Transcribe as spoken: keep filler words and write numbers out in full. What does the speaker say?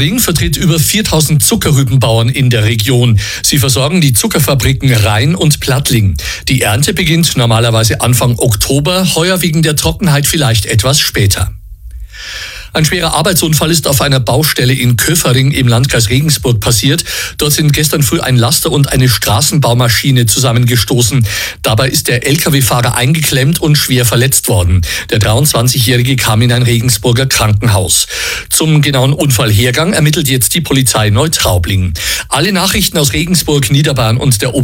Traubling vertritt über viertausend Zuckerrübenbauern in der Region. Sie versorgen die Zuckerfabriken Rhein und Plattling. Die Ernte beginnt normalerweise Anfang Oktober, heuer wegen der Trockenheit vielleicht etwas später. Ein schwerer Arbeitsunfall ist auf einer Baustelle in Köfering im Landkreis Regensburg passiert. Dort sind gestern früh ein Laster und eine Straßenbaumaschine zusammengestoßen. Dabei ist der L K W-Fahrer eingeklemmt und schwer verletzt worden. Der dreiundzwanzigjährige kam in ein Regensburger Krankenhaus. Zum genauen Unfallhergang ermittelt jetzt die Polizei Neutraubling. Alle Nachrichten aus Regensburg, Niederbayern und der